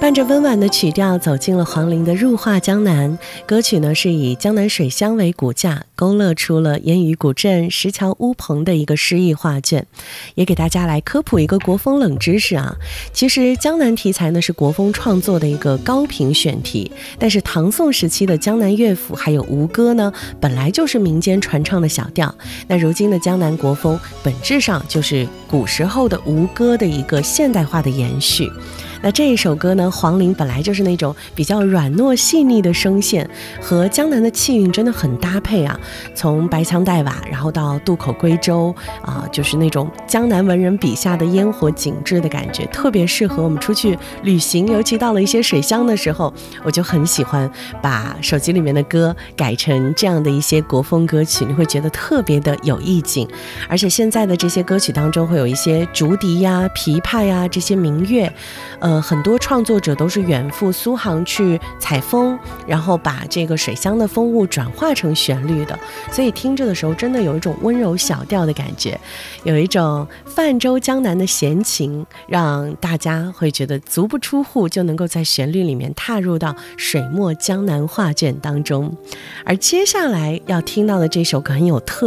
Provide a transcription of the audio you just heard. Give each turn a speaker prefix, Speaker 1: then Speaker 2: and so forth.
Speaker 1: 伴着温婉的曲调走进了黄龄的入画江南。歌曲呢是以江南水乡为骨架，勾勒出了烟雨古镇、石桥乌篷的一个诗意画卷。也给大家来科普一个国风冷知识啊，其实江南题材呢是国风创作的一个高频选题，但是唐宋时期的江南乐府还有吴歌呢，本来就是民间传唱的小调。那如今的江南国风本质上就是古时候的吴歌的一个现代化的延续。那这一首歌呢，黄龄本来就是那种比较软糯细腻的声线，和江南的气韵真的很搭配啊。从白腔带瓦，然后到渡口归舟就是那种江南文人笔下的烟火景致的感觉，特别适合我们出去旅行，尤其到了一些水乡的时候，我就很喜欢把手机里面的歌改成这样的一些国风歌曲，你会觉得特别的有意境。而且现在的这些歌曲当中会有一些竹笛呀、琵琶呀这些民乐，很多创作者都是远赴苏杭去采风，然后把这个水乡的风物转化成旋律的，所以听着的时候真的有一种温柔小调的感觉，有一种泛舟江南的闲情，让大家会觉得足不出户就能够在旋律里面踏入到水墨江南画卷当中。而接下来要听到的这首歌很有特